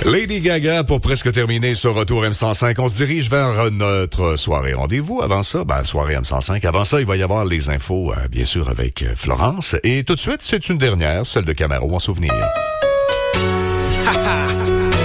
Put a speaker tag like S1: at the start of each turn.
S1: Lady Gaga pour presque terminer ce retour M105. On se dirige vers notre soirée rendez-vous. Avant ça, soirée M105. Avant ça, il va y avoir les infos, bien sûr, avec Florence. Et tout de suite, c'est une dernière, celle de Camaro en souvenir.